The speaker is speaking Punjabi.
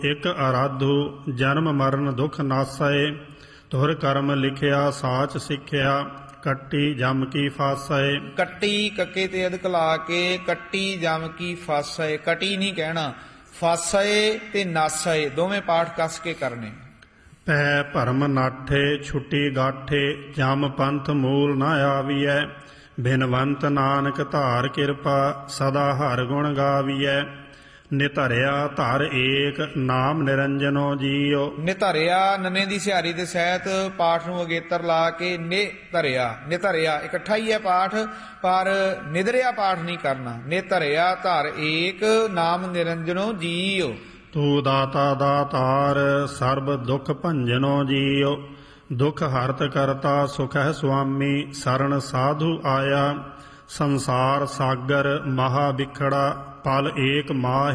ਇਕ ਅਰਾਧੂ ਜਨਮ ਮਰਨ ਦੁਖ ਨਾਸੈ, ਤੁਰ ਕਰਮ ਲਿਖਿਆ ਸਾਚ ਸਿੱਖਿਆ, ਕੱਟੀ ਜਮ ਕੀ ਫਾਸੈ। ਕੱਟੀ ਕੱਕੇ ਤੇ ਅਧਿਕ ਲਾ ਕੇ ਕੱਟੀ ਜਮ ਕੀ ਫਾਸੈ, ਕਟੀ ਨਹੀਂ ਕਹਿਣਾ, ਫਾਸੈ ਤੇ ਨਾਸੈ ਦੋਵੇਂ ਪਾਠ ਕੱਸ ਕੇ ਕਰਨੇ। ਪੈ ਭਰਮ ਨਾਠੇ ਛੁੱਟੀ ਗਾਠੇ, ਜਮ ਪੰਥ ਮੂਲ ਨਾ ਆਵੀਐ, ਬਿਨਵੰਤ ਨਾਨਕ ਧਾਰ ਕਿਰਪਾ, ਸਦਾ ਹਰ ਗੁਣ ਗਾਵੀਐ। ਨਿਧਰਿਆ ਧਰ ਏਕ ਨਾਮ ਨਿਰੰਜਨੋ ਜੀਓ। ਨਿਧਰਿਆ ਨਨੇ ਦੀ ਸਿਹਾਰੀ ਦੇ ਸਹਿਤ ਪਾਠ ਨੂੰ ਅਗੇਤਰ ਲਾ ਕੇ ਨਿਧਰਿਆ, ਨਿਧਰਿਆ ਇਕੱਠਾ ਹੀ ਹੈ ਪਾਠ, ਪਰ ਨਿਧਰਿਆ ਪਾਠ ਨਹੀਂ ਕਰਨਾ। ਨਿਧਰਿਆ ਧਰ ਏਕ ਨਾਮ ਨਿਰੰਜਨੋ ਜੀਓ। ਤੂੰ ਦਾਤਾ ਦਾਤਾਰ ਸਰਬ ਦੁਖ ਭੰਜਨੋ ਜੀਓ। ਦੁਖ ਹਰਤ ਕਰਤਾ ਸੁਖ ਹੈ ਸੁਆਮੀ, ਸਰਣ ਸਾਧੂ ਆਇਆ, ਸੰਸਾਰ ਸਾਗਰ ਮਹਾ ਵਿਖੜਾ, ਪਲ ਏਕ ਮਾਹ